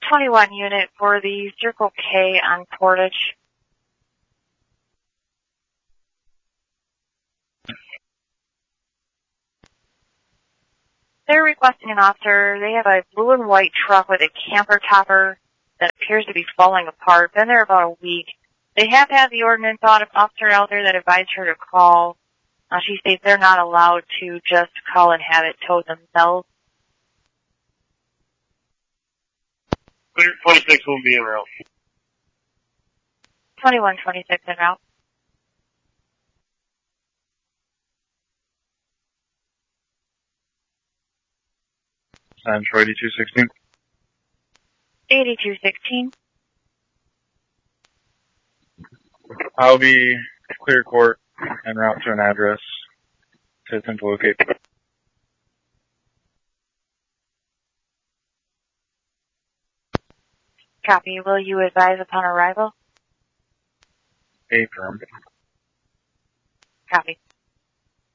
21 unit for the Circle K on Portage. They're requesting an officer. They have a blue and white truck with a camper topper that appears to be falling apart. Been there about a week. They have had the ordinance officer out there that advised her to call. She states they're not allowed to just call and have it towed themselves. Clear 26 will be en route. 2126 en route. Sign for 8216. 8216. I'll be clear court en route to an address to attempt to locate. Copy. Will you advise upon arrival? Affirm. Copy.